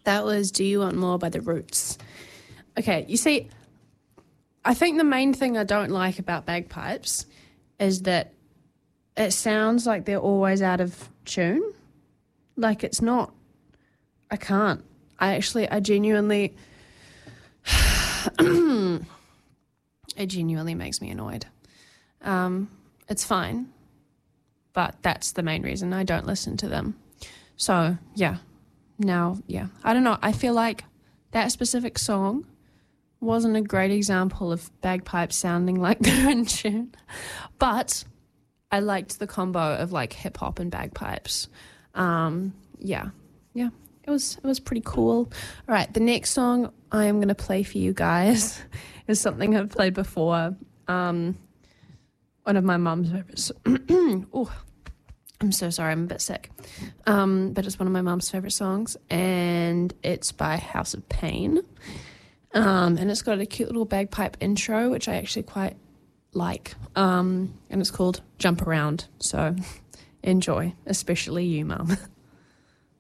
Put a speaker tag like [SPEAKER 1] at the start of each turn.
[SPEAKER 1] That was Do You Want More by The Roots. Okay, you see, I think the main thing I don't like about bagpipes is that it sounds like they're always out of tune. Like, it's not, I can't. I genuinely, it genuinely makes me annoyed. It's fine, but that's the main reason I don't listen to them. So, yeah. Now, yeah, I don't know. I feel like that specific song wasn't a great example of bagpipes sounding like they're in tune, but I liked the combo of like hip hop and bagpipes. Yeah, it was pretty cool. All right, the next song I am going to play for you guys is something I've played before. One of my mum's favorites. Oh. I'm so sorry, I'm a bit sick. But it's one of my mum's favourite songs, and it's by House of Pain. And it's got a cute little bagpipe intro, which I actually quite like. And it's called Jump Around. So enjoy, especially you, Mum.